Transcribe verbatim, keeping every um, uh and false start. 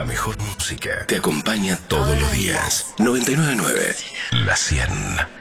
La mejor música te acompaña todos los días. noventa y nueve punto nueve La cien.